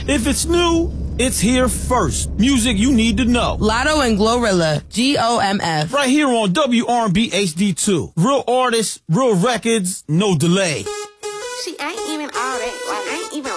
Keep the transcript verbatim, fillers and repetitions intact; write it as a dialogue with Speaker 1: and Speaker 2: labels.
Speaker 1: If it's new, it's here first. Music you need to know.
Speaker 2: Lotto and Glorilla, G O M F.
Speaker 1: Right here on W R and B H D two. Real artists, real records, no delay.
Speaker 3: She ain't even all that. Like, ain't even